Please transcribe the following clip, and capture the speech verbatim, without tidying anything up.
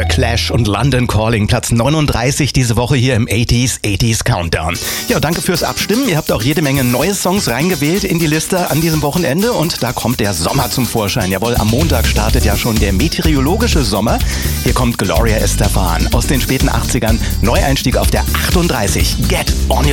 Clash und London Calling, Platz neununddreißig diese Woche hier im achtziger achtziger Countdown. Ja, danke fürs Abstimmen. Ihr habt auch jede Menge neue Songs reingewählt in die Liste an diesem Wochenende und da kommt der Sommer zum Vorschein. Jawohl, am Montag startet ja schon der meteorologische Sommer. Hier kommt Gloria Estefan aus den späten achtzigern. Neueinstieg auf der achtunddreißig. Get on your